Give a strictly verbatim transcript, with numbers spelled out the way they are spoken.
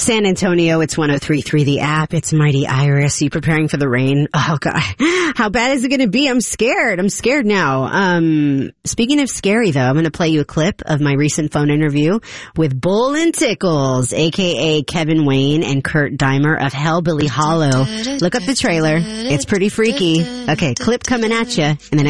San Antonio, it's one oh three point three The App. It's Mighty Iris. Are you preparing for the rain? Oh, God. How bad is it going to be? I'm scared. I'm scared now. Um, speaking of scary, though, I'm going to play you a clip of my recent phone interview with Bull and Tickles, a k a. Kevin Wayne and Kurt Dimer of Hellbilly Hollow. Look up the trailer. It's pretty freaky. Okay, clip coming at you in the next